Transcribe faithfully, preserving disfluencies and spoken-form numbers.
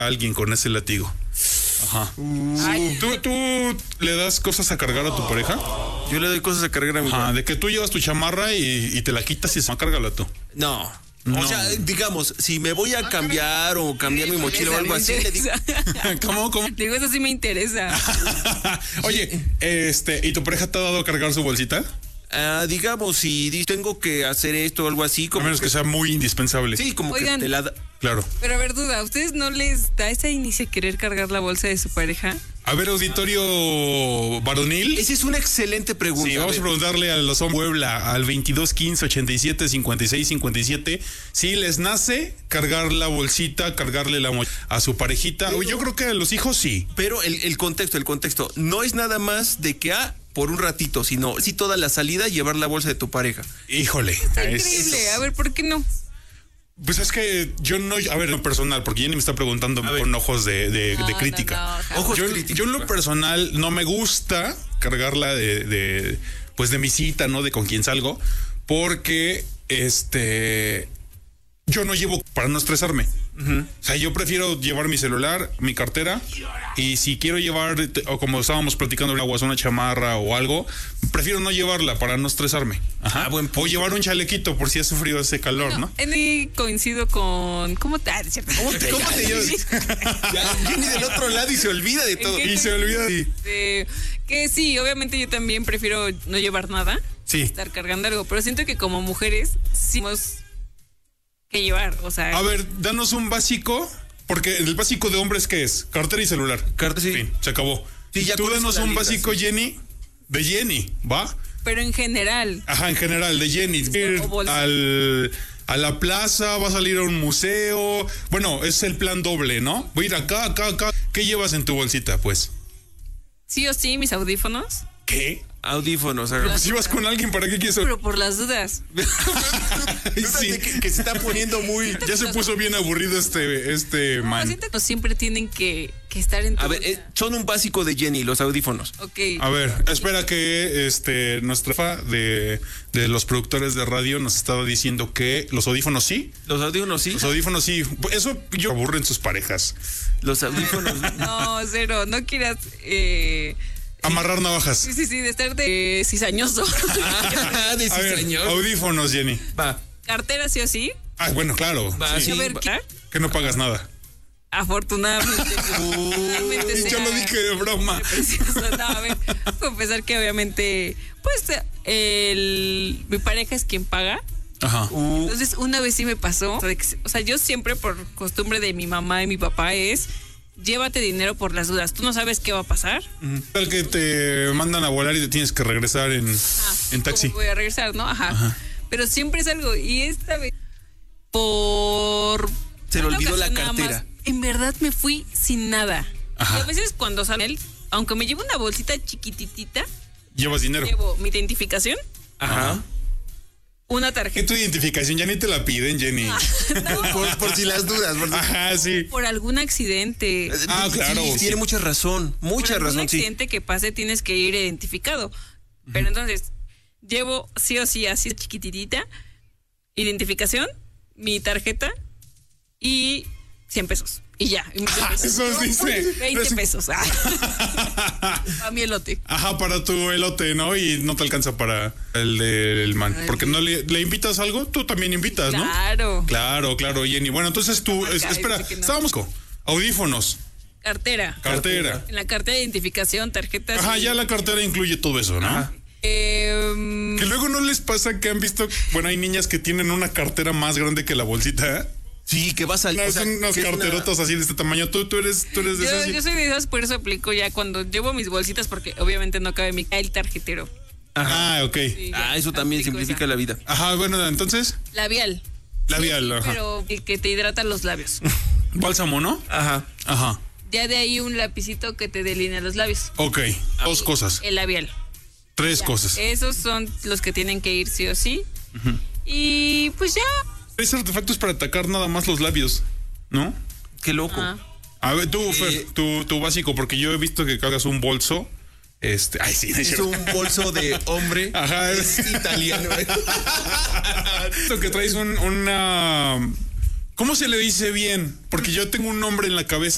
a alguien con ese látigo. Ajá. Uh, ¿Tú, ¿Tú le das cosas a cargar a tu pareja? Yo le doy cosas a cargar a mi pareja. Ajá, de que tú llevas tu chamarra y, y te la quitas y se cárgala tú. No. No. O sea, digamos, si me voy a cambiar o cambiar mi mochila o algo así, le digo. ¿Cómo? ¿Cómo? Digo, eso sí me interesa. Oye, este, ¿y tu pareja te ha dado a cargar su bolsita? Uh, digamos, si tengo que hacer esto o algo así, como a menos que, que sea muy indispensable. Sí, como Oigan, que te la da. Claro. Pero a ver, duda, ¿a ustedes no les da esa inicia de querer cargar la bolsa de su pareja? A ver, auditorio varonil. Esa es una excelente pregunta. Sí, vamos a, a preguntarle a los hombres Puebla al veintidós quince ochenta y siete cincuenta y seis cincuenta y siete si les nace cargar la bolsita, cargarle la mochila a su parejita. Pero, yo creo que a los hijos sí. Pero el, el contexto, el contexto, no es nada más de que ah, por un ratito, sino si toda la salida llevar la bolsa de tu pareja. Híjole. Está es, increíble. A ver, ¿por qué no? Pues es que yo no, a ver, en lo personal, porque Jenny me está preguntando con ojos de, de, no, de crítica. No, no, ojos yo, críticos. Yo en lo personal no me gusta cargarla de, de, pues de mi cita, ¿no? De con quién salgo, porque este, yo no llevo para no estresarme. Uh-huh. O sea, yo prefiero llevar mi celular, mi cartera, y si quiero llevar, o como estábamos platicando, una una chamarra o algo, prefiero no llevarla para no estresarme. Ajá. Ah, buen o llevar un chalequito por si hace frío, hace calor, ¿no? ¿no? En mí coincido con... ¿Cómo te...? Ah, ¿cierto? ¿Cómo te, ¿Cómo te llevas? Viene del otro lado y se olvida de todo. Y se olvida de... de... Que sí, obviamente yo también prefiero no llevar nada. Sí. Estar cargando algo, pero siento que como mujeres sí hemos que llevar, o sea... A ver, danos un básico, porque el básico de hombres, ¿qué es? Cartera y celular. Cartera, sí. Fin, se acabó. Sí, ya tú danos un libra, básico, sí. Jenny, de Jenny, ¿va? Pero en general. Ajá, en general, de Jenny. Ir al, a la plaza, va a salir a un museo. Bueno, es el plan doble, ¿no? Voy a ir acá, acá, acá. ¿Qué llevas en tu bolsita, pues? Sí o sí, mis audífonos. ¿Qué? Audífonos. Pero pues si vas con alguien, ¿para qué quieres? Pero por las dudas. Sí. que, que se está poniendo muy... Ya se puso bien aburrido este, este no, man. Siento que siempre tienen que, que estar en... A ver, eh, son un básico de Jenny, los audífonos. Ok. A ver, espera que este nuestra jefa de, de los productores de radio nos estaba diciendo que los audífonos sí. Los audífonos sí. Los audífonos sí. Eso yo aburren sus parejas. Los audífonos. No, cero. No quieras... Eh... Amarrar navajas. Sí, sí, sí, de estar de cizañoso. Ah, de cizañoso. Audífonos, Jenny. Va. Cartera, sí o sí. Ah, bueno, claro. Va, sí. sí, a ver, va. ¿qué? Que no pagas nada. Afortunadamente. Uy, yo lo dije de broma. No, a ver, confesar que obviamente, pues, el, mi pareja es quien paga. Ajá. Uh. Entonces, una vez sí me pasó. O sea, yo siempre, por costumbre de mi mamá y mi papá, es... Llévate dinero por las dudas. Tú no sabes qué va a pasar. El que te mandan a volar y te tienes que regresar en, ah, en taxi. Voy a regresar, ¿no? Ajá. Ajá. Pero siempre es algo. Y esta vez, por... Se le olvidó la cartera. Más, en verdad me fui sin nada. Ajá. Y a veces cuando sale él, aunque me llevo una bolsita chiquititita. Llevas dinero. Llevo mi identificación. Ajá. Ajá. Una tarjeta. ¿Qué tu identificación? Ya ni te la piden, Jenny. Ah, no. por, por si las dudas. Por... Ajá, sí. Por algún accidente. Ah, claro. Sí, sí. Tiene mucha razón. Mucha por razón, algún accidente sí. que pase tienes que ir identificado. Uh-huh. Pero entonces, llevo sí o sí así chiquititita. Identificación, mi tarjeta y cien pesos. Y ya. Y ah, eso dice. veinte pesos. Ah. A mi elote. Ajá, para tu elote, ¿no? Y no te alcanza para el del man. Ay, porque no le, le invitas algo, tú también invitas, ¿no? Claro. Claro, claro, Jenny. Bueno, entonces tú, es, espera, no. estábamos con audífonos. Cartera. Cartera. En la cartera de identificación, tarjetas. Ajá, y... ya la cartera incluye todo eso, ¿no? Ajá. Eh, que luego no les pasa que han visto, bueno, hay niñas que tienen una cartera más grande que la bolsita, ¿eh? Sí, que va a salir. No, o sea, son unas carterotas una... así de este tamaño. Tú, tú eres, tú eres de yo, esas. Yo soy de esas, por eso aplico ya cuando llevo mis bolsitas, porque obviamente no cabe mi el tarjetero. Ajá, ah, ok. Sí, ah, eso también simplifica esa. la vida. Ajá, bueno, entonces. Labial. Labial, sí, ajá. Pero el que te hidrata los labios. Bálsamo, ¿no? Ajá. Ajá. Ya de ahí un lapicito que te delinea los labios. Ok, dos cosas. El labial. Tres ya. cosas. Esos son los que tienen que ir sí o sí. Uh-huh. Y pues ya. Ese artefacto es para atacar nada más los labios, ¿no? Qué loco. Ah. A ver, tú, eh, Fer, tu, tu básico, porque yo he visto que cargas un bolso. Este, ay, sí, es un bolso de hombre. Ajá, es italiano. Esto que traes un, una. ¿Cómo se le dice bien? Porque yo tengo un nombre en la cabeza.